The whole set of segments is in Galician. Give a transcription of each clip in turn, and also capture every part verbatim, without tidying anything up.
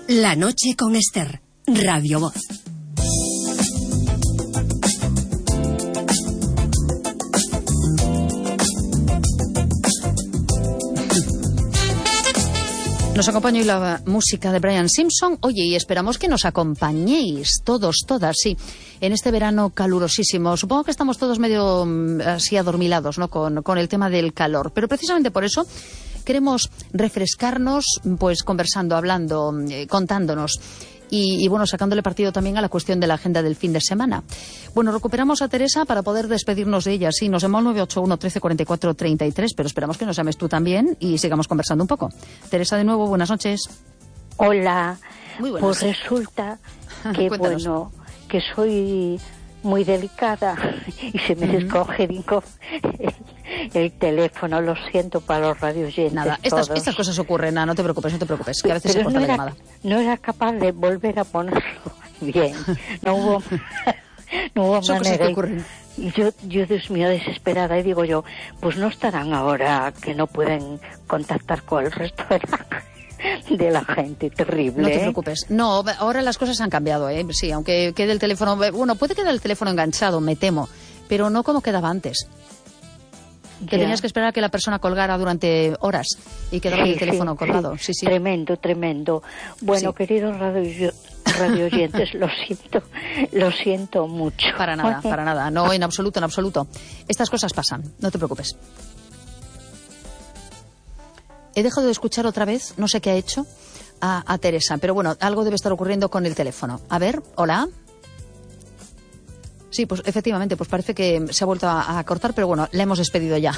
La noche con Esther, Radio Voz. Nos acompaña hoy la música de Brian Simpson. Oye, y esperamos que nos acompañéis todos, todas, sí, en este verano calurosísimo. Supongo que estamos todos medio así adormilados, ¿no?, con, con el tema del calor. Pero precisamente por eso queremos refrescarnos, pues conversando, hablando, eh, contándonos. Y, y, bueno, sacándole partido también a la cuestión de la agenda del fin de semana. Bueno, recuperamos a Teresa para poder despedirnos de ella. Sí, nos llama al nueve ocho uno, trece, cuarenta y cuatro, treinta y tres, pero esperamos que nos llames tú también y sigamos conversando un poco. Teresa, de nuevo, buenas noches. Hola. Muy buenas. Pues resulta que, bueno, que soy muy delicada y se me uh-huh. descoge el, el teléfono, lo siento para los radioyentes. Nada, estas, estas cosas ocurren, no, no te preocupes, no te preocupes, que a veces Pero se corta no la era, llamada. No era capaz de volver a ponerlo bien, no hubo, no hubo Son manera. Cosas que ocurren. Y yo, yo, Dios mío, desesperada, y digo yo, pues no estarán ahora que no pueden contactar con el resto de la de la gente, terrible. No te ¿eh? preocupes. No, ahora las cosas han cambiado, ¿eh? Sí, aunque quede el teléfono... Bueno, puede quedar el teléfono enganchado, me temo, pero no como quedaba antes. Que ya. Tenías que esperar a que la persona colgara durante horas y quedaba sí, el teléfono sí, colgado. Sí, sí. Tremendo, tremendo. Bueno, sí. Queridos radio, radio oyentes, lo siento, lo siento mucho. Para nada, para nada. No, en absoluto, en absoluto. Estas cosas pasan, no te preocupes. He dejado de escuchar otra vez, no sé qué ha hecho, a, a Teresa, pero bueno, algo debe estar ocurriendo con el teléfono. A ver, hola. Sí, pues efectivamente, pues parece que se ha vuelto a, a cortar, pero bueno, la hemos despedido ya.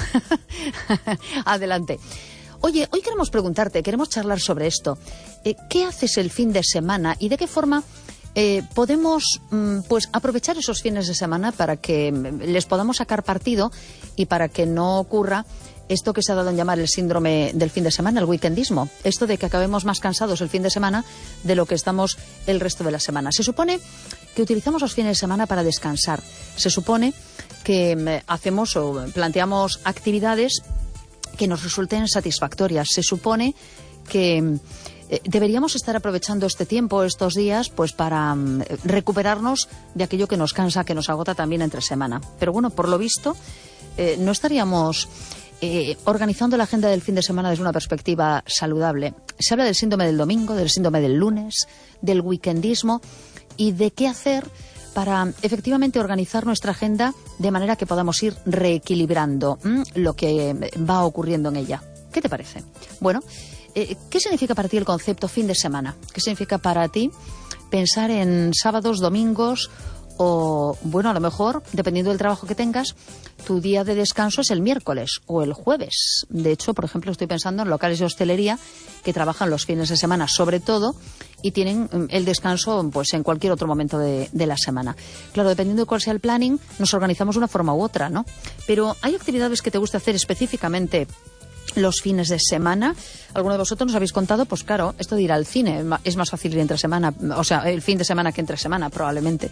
Adelante. Oye, hoy queremos preguntarte, queremos charlar sobre esto. Eh, ¿Qué haces el fin de semana y de qué forma eh, podemos mm, pues aprovechar esos fines de semana para que les podamos sacar partido y para que no ocurra esto que se ha dado en llamar el síndrome del fin de semana, el weekendismo? Esto de que acabemos más cansados el fin de semana de lo que estamos el resto de la semana. Se supone que utilizamos los fines de semana para descansar. Se supone que hacemos o planteamos actividades que nos resulten satisfactorias. Se supone que eh, deberíamos estar aprovechando este tiempo, estos días, pues para um, recuperarnos de aquello que nos cansa, que nos agota también entre semana. Pero bueno, por lo visto, eh, no estaríamos Eh, organizando la agenda del fin de semana desde una perspectiva saludable. Se habla del síndrome del domingo, del síndrome del lunes, del weekendismo y de qué hacer para efectivamente organizar nuestra agenda de manera que podamos ir reequilibrando ¿m? lo que va ocurriendo en ella. ¿Qué te parece? Bueno, eh, ¿qué significa para ti el concepto fin de semana? ¿Qué significa para ti pensar en sábados, domingos? O, bueno, a lo mejor, dependiendo del trabajo que tengas, tu día de descanso es el miércoles o el jueves. De hecho, por ejemplo, estoy pensando en locales de hostelería que trabajan los fines de semana sobre todo y tienen el descanso pues en cualquier otro momento de, de la semana. Claro, dependiendo de cuál sea el planning, nos organizamos de una forma u otra, ¿no? Pero ¿hay actividades que te gusta hacer específicamente los fines de semana? ¿Alguno de vosotros nos habéis contado? Pues claro, esto de ir al cine es más fácil ir entre semana, o sea, el fin de semana que entre semana probablemente.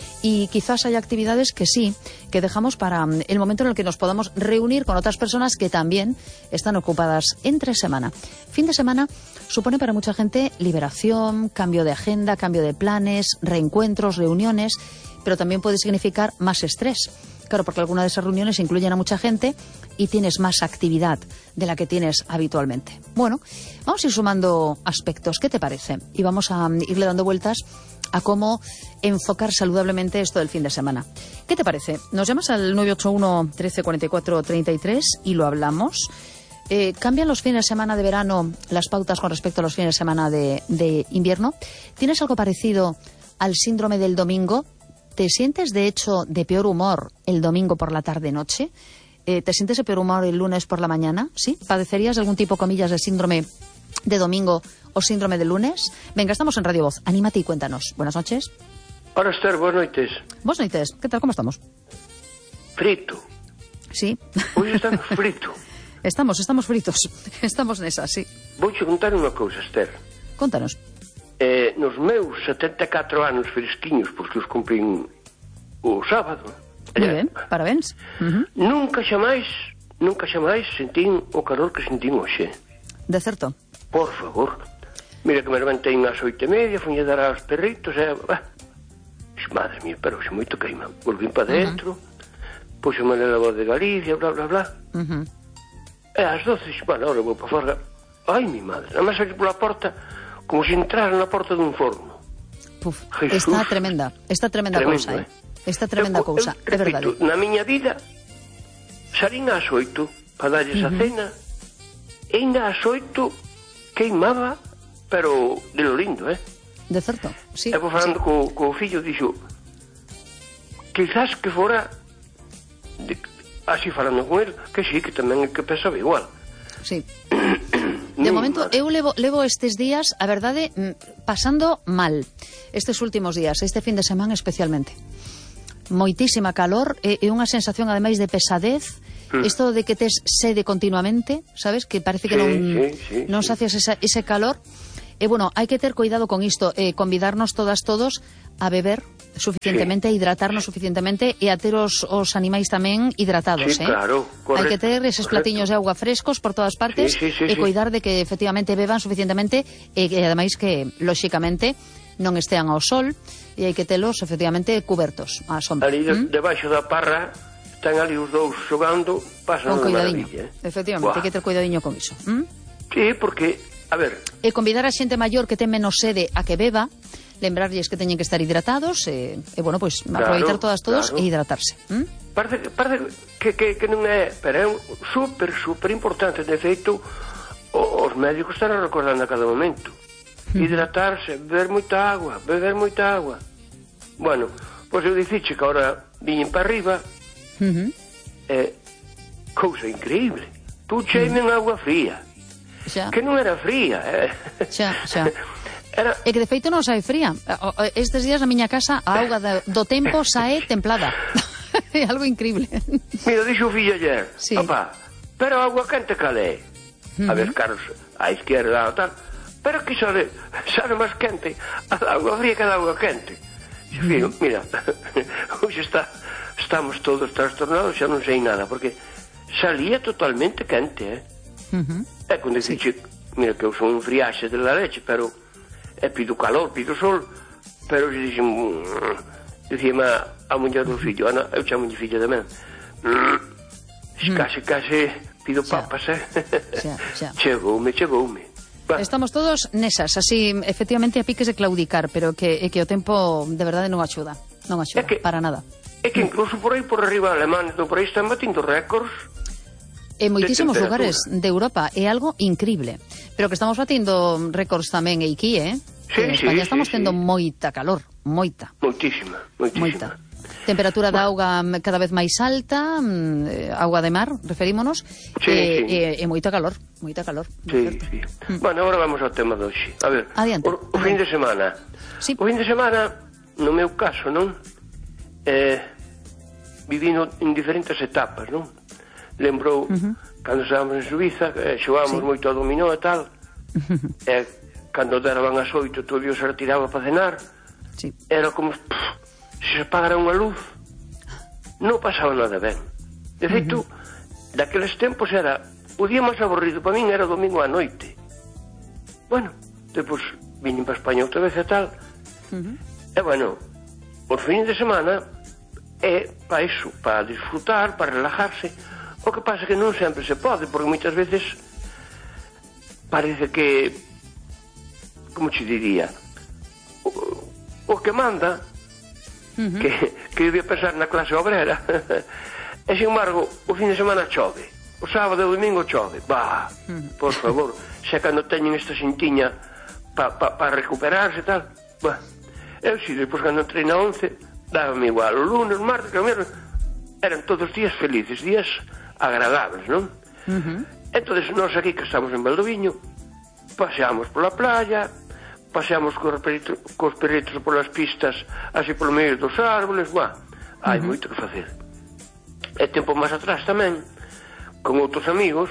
Y quizás haya actividades que sí, que dejamos para el momento en el que nos podamos reunir con otras personas que también están ocupadas entre semana. Fin de semana supone para mucha gente liberación, cambio de agenda, cambio de planes, reencuentros, reuniones, pero también puede significar más estrés. Claro, porque algunas de esas reuniones incluyen a mucha gente y tienes más actividad de la que tienes habitualmente. Bueno, vamos a ir sumando aspectos. ¿Qué te parece? Y vamos a irle dando vueltas a cómo enfocar saludablemente esto del fin de semana. ¿Qué te parece? Nos llamas al nueve ocho uno, trece, cuarenta y cuatro, treinta y tres y lo hablamos. Eh, ¿Cambian los fines de semana de verano las pautas con respecto a los fines de semana de, de invierno? ¿Tienes algo parecido al síndrome del domingo? ¿Te sientes, de hecho, de peor humor el domingo por la tarde-noche? Eh, ¿Te sientes de peor humor el lunes por la mañana? ¿Sí? ¿Padecerías de algún tipo, comillas, de síndrome de domingo o síndrome de lunes? Venga, estamos en Radio Voz. Anímate y cuéntanos. Buenas noches. Hola, Esther, buenas noites. Buenas noites. ¿Qué tal? ¿Cómo estamos? Frito. Sí. Hoy estamos frito. Estamos, estamos fritos. Estamos nesa, sí. Vou che contar unha cousa, Esther. Contanos. Eh, nos meus setenta e catro anos fresquiños, porque os cumprín o sábado. Moi ben, parabéns. Uh-huh. Nunca xamais, nunca xamais sentín o calor que sentín hoxe. De certo. Por favor. Mira que me levantei ás oito e media, fui a dar aos perritos, e... Ah, madre mía, pero xe moito queima. Volvín para dentro, uh-huh. Puxome na voz de Galicia, bla, bla, bla. Uh-huh. E ás doce, bueno, ahora vou para fora. Ai, mi madre, nada máis salir pola porta, como se entrara na porta dun forno. Puf, está tremenda, está tremenda cousa, eh? Está tremenda eu, cousa, eu, é verdade. Repito, na miña vida, salín ás oito para darlles uh-huh. a cena, e ainda ás oito queimaba, pero de lo lindo, eh? De certo, sí. E vou falando sí. co, co fillo, dixo, quizás que fora, de, así falando con él, que sí, que tamén é que pensaba igual. Sí. De momento, madre. eu levo, levo estes días, a verdade, pasando mal. Estes últimos días, este fin de semana especialmente. Moitísima calor e, e unha sensación, ademais, de pesadez. Mm. Isto de que tes sede continuamente, sabes? Que parece que sí, non, sí, sí, non sí. sacias esa, ese calor. E, bueno, hai que ter cuidado con isto. Eh, convidarnos todas, todos a beber suficientemente, sí. a hidratarnos suficientemente e a ter os, os animais tamén hidratados, sí, eh? Claro, correcto, hai que ter eses platiños de auga frescos por todas partes, sí, sí, sí, e cuidar de que efectivamente beban suficientemente e, e ademais que, lóxicamente, non estean ao sol e hai que telos efectivamente cubertos á sombra. Ali de, ¿Mm? debaixo da parra están ali os dous xogando, pasan con cuidadiño, maravilla, eh? Efectivamente, hai que ter cuidadiño con iso. ¿Mm? Sí, porque, a ver, e convidar a xente maior que ten menos sede a que beba, lembrarlles que teñen que estar hidratados e, e bueno, pois pues, aproveitar claro, todas todos claro. e hidratarse. ¿Mm? Parece, parece que, que, que non é, pero é super, super importante. De feito, os médicos están recordando a cada momento. Mm. Hidratarse, beber moita agua, beber moita agua. Bueno, pois eu diciche que agora viñen para arriba, uh-huh. eh, cousa increíble. Tu cheime en agua fría. Xa. Que non era fría, eh? Xa, xa. Era... É que de feito non sae fría. Estes días na miña casa a auga do tempo sae templada. É algo increíble. Mira, dixo o fillo ayer, sí. Papá, pero a agua quente calé. Uh-huh. A ver, Carlos, a izquierda ou tal, pero que sale, sale máis quente a agua fría que a agua quente. Uh-huh. Filho, mira, hoxe está, estamos todos trastornados, xa non sei nada, porque salía totalmente quente, eh? Uh-huh. É quando sí. dixe, mira que eu son un friaxe de la leche, pero e pido calor, pido sol, pero se dixen, dicíame a, a muller do fillo, Ana, eu chamo de fillo tamén, mm. case, case pido papas, eh? Xa, xa. Chegoume, chegoume. Va. Estamos todos nesas, así, efectivamente, a piques de claudicar, pero que, é que o tempo de verdade non axuda, non axuda, é que, para nada. É que incluso por aí, por arriba, Alemania, por aí están batindo récords. En moitísimos lugares de Europa é algo increíble, pero que estamos batindo récords tamén aquí, eh? Sí, en sí, España sí, estamos sí, tendo sí. moita calor, moita. Moitísima, moitísima. Moita. Temperatura da auga cada vez máis alta, eh, auga de mar, referímonos, sí, e, sí. e, e moita calor, moita calor. Sí, sí. Mm. Bueno, agora vamos ao tema de hoxe. A ver, adiante, o, o fin de semana. Sí. O fin de semana, no meu caso, non? Eh, vivindo en diferentes etapas, non? Lembrou, uh-huh. cando estábamos en Suiza, eh, xogábamos sí. moito a dominó e tal, e eh, cando deraban as oito, todo Dios se retiraba para cenar, sí. era como pff, se se apagara unha luz, non pasaba nada ben. De feito, uh-huh. daqueles tempos era, o día máis aburrido para min era o domingo á noite. Bueno, depois viñen para España outra vez e tal, uh-huh. e bueno, os fines de semana é para iso, para disfrutar, para relajarse. O que pasa que non sempre se pode, porque moitas veces parece que, como te diría, o, o que manda, uh-huh. que, que debía pensar na clase obrera, e sin embargo, o fin de semana chove, o sábado e o domingo chove, bah, uh-huh. por favor, xa cando teñen esta xintiña para pa, pa recuperarse e tal, bah, eu si, depois cando entrei na once, dábame igual, o lunes, o martes, o mierda, eran todos días felices, días agradables, non? Uh-huh. Entonces, nós aquí que estamos en Valdoviño, paseamos pola playa, paseamos cos perritos, cos perritos polas pistas, así polo medio dos árboles, buah, hai uh-huh. moito que facer. E tempo máis atrás tamén, con outros amigos,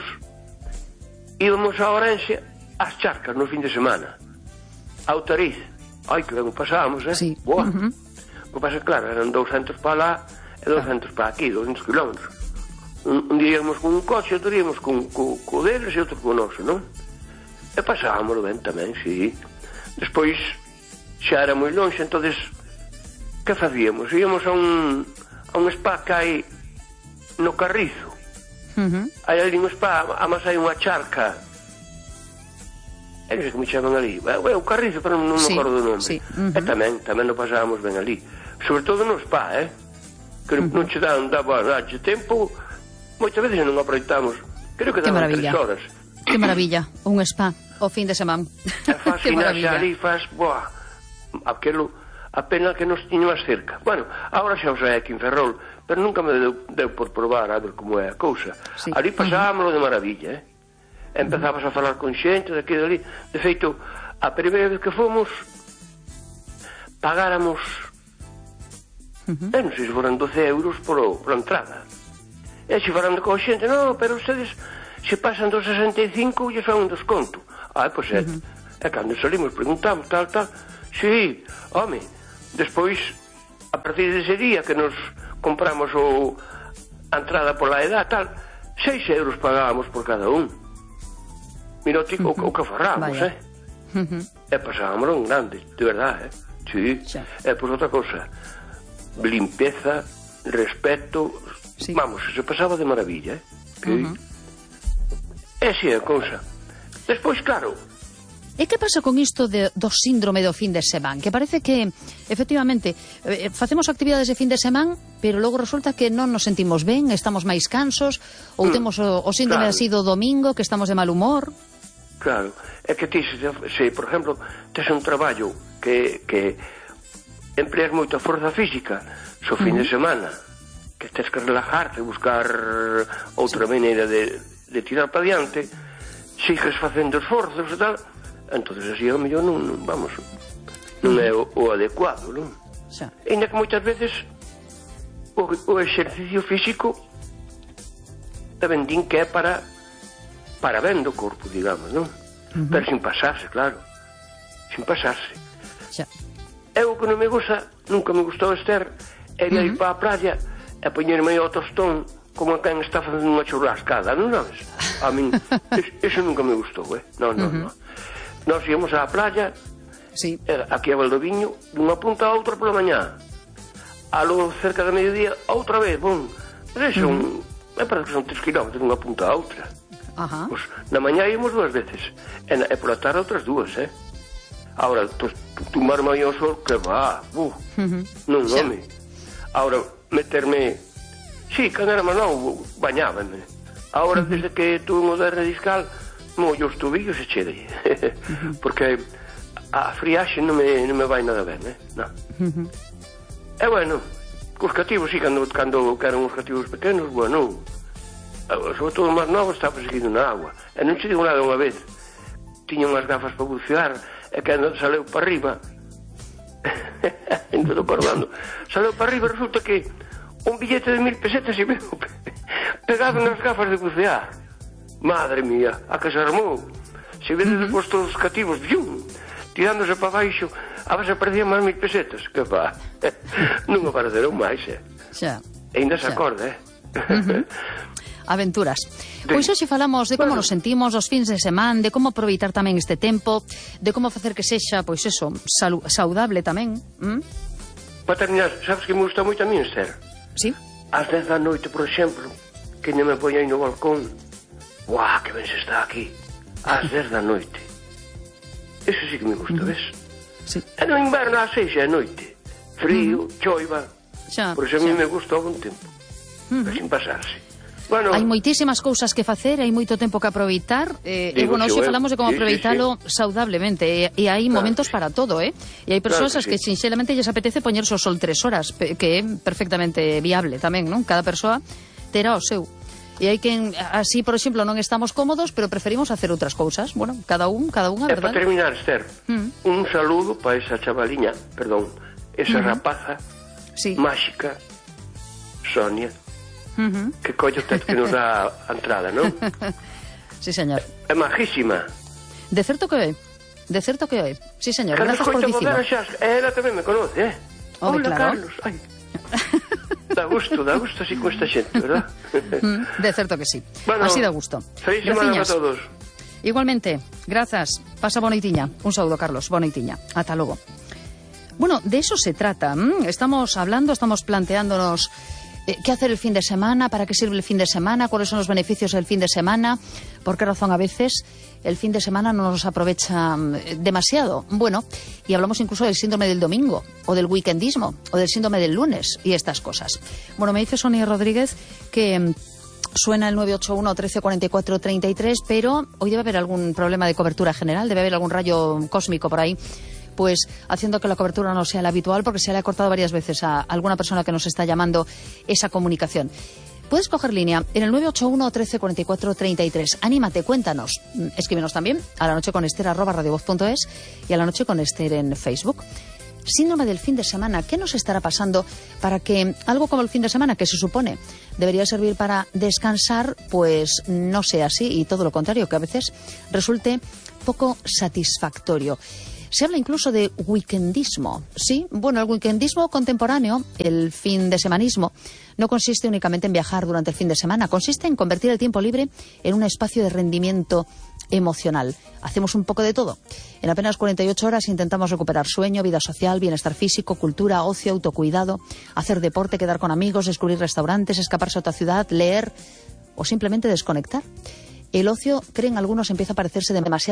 íbamos a Orense ás charcas no fin de semana, a Outariz. Ai, que ben o pasábamos, eh? Sí. Buah. Uh-huh. O que pasa, claro, eran douscentos para lá e douscentos para aquí, douscentos kilómetros. Un, un día íamos con un coche, outro íamos con, con, con deles e outro con o noso, non? E pasámoslo ben tamén, sí. Despois xa era moi longe, entonces que facíamos? Íamos a un a un spa que hai no Carrizo. Uh-huh. Hai ali un spa, amas hai unha charca. E non sei como chaman ali. É o Carrizo, pero non me sí, acordo do nome. Sí. Uh-huh. E tamén, tamén lo pasábamos ben ali. Sobre todo no spa, eh? Que uh-huh. non che dan, daba dache tempo. Moitas veces non aproveitamos. Creo que daban tres horas. Que maravilla, un spa o fin de semana. E faz gimnasia ali, faz, boa, aquelo, a pena que nos tiño máis cerca. Bueno, agora xa o sei aquí en Ferrol, pero nunca me deu, deu por probar a ver como é a cousa. Sí. Ali pasámoslo uh-huh. de maravilla, eh? Empezabas a falar con xente daqui e dali. De feito, a primeira vez que fomos, pagáramos, uh-huh. eh, non sei se foran doce euros por, por entrada. E se falando con xente, no, pero ustedes se pasan dos sesenta e cinco e fan un desconto. Ah, pois é. Uh-huh. E cando salimos preguntamos, tal, tal. Sí, home. Despois, a partir dese día que nos compramos o, a entrada pola edad, tal, seis euros pagábamos por cada un. Mira o, uh-huh. o, o que farramos, Vaya. eh? Uh-huh. E pasábamos un grande, de verdade, eh? Sí. Xa. E pois outra cosa, limpeza, respeto, sí. Vamos, se pasaba de maravilla, eh? Sí. Uh-huh. É así a cousa. Despois, claro. E que pasa con isto de, do síndrome do fin de semana? Que parece que, efectivamente, eh, facemos actividades de fin de semana, pero logo resulta que non nos sentimos ben, estamos máis cansos, ou mm, temos o, o síndrome claro. así do domingo, que estamos de mal humor. Claro, é que ti, se, se por exemplo, tes un traballo que, que empleas moita forza física, so fin mm. de semana, que tes que relajarte, buscar outra maneira de... de tirar para diante, sigues facendo esforzos e tal, entonces así ao mellor non, non vamos, non é o, o adecuado, non? Xa. Ainda que moitas veces o, o exercicio físico tamén din que é para para ben do corpo, digamos, non? Uh-huh. Pero sin pasarse, claro, sin pasarse. Xa. Eu que non me gusta, nunca me gustou Esther, é de uh-huh. ir para a praia e poñerme ao tostón como quen está facendo unha churrascada, non sabes? A min, eso nunca me gustou, eh? Non, non, uh-huh. non. Nós íamos á playa, sí. aquí a Valdoviño, dunha punta a outra pola mañá. Alo cerca da mediodía, outra vez, bom. Pero eso, uh-huh. me parece que son tres kilómetros dunha punta a outra. Uh-huh. Pues, na mañá íamos dúas veces, e, na, e pola tarde outras dúas, eh? Ahora, tomarme aí ao sol, que va, uh, uh-huh. non, home. Ahora, meterme... Sí, cando era máis novo, bañábame. Agora, uh-huh. desde que tuve un moderno discal, mollo os tobillos e chede. uh-huh. Porque a friaxe non me, non me vai nada ben, eh? Non. Uh-huh. E bueno, cos cativos, sí, cando, cando eran os cativos pequenos, bueno, sobre todo máis novos, estaba seguindo na agua. E non che digo nada unha vez. Tiña unhas gafas para bucear, e cando saleu para arriba, ainda estou acordando, saleu para arriba, resulta que un billete de mil pesetas e veo pegado nas gafas de bucear. Madre mía, a que se armou. Se vedes uh-huh. depois todos os cativos, vium, tirándose para baixo, a ver se perdían máis mil pesetas. Que pa, non apareceron máis, eh? Xa. E ainda se acorda, eh? Uh-huh. Aventuras. De... Pois hoxe falamos de como bueno. nos sentimos os fins de semana, de como aproveitar tamén este tempo, de como facer que sexa, pois eso, salu- saudable tamén. ¿Mm? Para terminar, sabes que me gusta moito a mí, Esther? Sí. Ás dez da noite, por exemplo, que non me poño aí no balcón. Uá, que ben se está aquí. Ás dez da noite. Eso sí que me gusta, uh-huh. ves? Sí. E no inverno ás seis é noite. Frío, uh-huh. choiva. Xa, por eso a mí me gusta algún tempo. Uh-huh. Sin pasarse. Bueno, hai moitísimas cousas que facer, hai moito tempo que aproveitar, eh, e bueno, hoxe falamos de como sí, aproveitalo sí, sí. saudablemente, e, e hai claro, momentos sí. para todo, eh? E hai persoas claro que, que sí. sinxelamente lles apetece poñerse o sol tres horas, que é perfectamente viable tamén, non? Cada persoa terá o seu. E hai quen, así, por exemplo, non estamos cómodos, pero preferimos hacer outras cousas. Bueno, cada un, cada unha, verdad? E para terminar, Esther, mm. un saludo para esa chavaliña, perdón, esa mm-hmm. rapaza sí. máxica, Sonia, uh-huh. que collo usted que nos dá a entrada, non? Sí, señor. É majísima. De certo que é. De certo que é. Sí, señor. Cando Grazas por dicilo. Ela tamén me conoce, eh? Oh, Hola, claro. Carlos. Ai. Dá gusto, dá gusto así con esta xente, verdad? De certo que sí. Bueno, así dá gusto. Feliz semana para todos. Igualmente, gracias. Pasa boneitiña. Un saludo, Carlos. Boneitiña. Hasta luego. Bueno, de eso se trata. Estamos hablando, estamos planteándonos eh, qué hacer el fin de semana, para qué sirve el fin de semana, cuáles son los beneficios del fin de semana, por qué razón a veces el fin de semana no nos aprovecha demasiado. Bueno, y hablamos incluso del síndrome del domingo, o del weekendismo, o del síndrome del lunes, y estas cosas. Bueno, me dice Sonia Rodríguez que suena el nueve ocho uno, trece cuarenta y cuatro, treinta y tres, pero hoy debe haber algún problema de cobertura general, debe haber algún rayo cósmico por ahí, pues haciendo que la cobertura no sea la habitual, porque se le ha cortado varias veces a alguna persona que nos está llamando esa comunicación. Puedes coger línea en el nueve ocho uno, trece cuarenta y cuatro, treinta y tres. Anímate, cuéntanos. Escríbenos también a la noche con Ester arroba radiovoz punto es y a la noche con Ester en Facebook. Síndrome del fin de semana. ¿Qué nos estará pasando para que algo como el fin de semana, que se supone debería servir para descansar, pues no sea así y todo lo contrario, que a veces resulte poco satisfactorio? Se habla incluso de weekendismo, ¿sí? Bueno, el weekendismo contemporáneo, el fin de semanismo, no consiste únicamente en viajar durante el fin de semana, consiste en convertir el tiempo libre en un espacio de rendimiento emocional. Hacemos un poco de todo. En apenas cuarenta y ocho horas intentamos recuperar sueño, vida social, bienestar físico, cultura, ocio, autocuidado, hacer deporte, quedar con amigos, descubrir restaurantes, escaparse a otra ciudad, leer o simplemente desconectar. El ocio, creen algunos, empieza a parecerse demasiado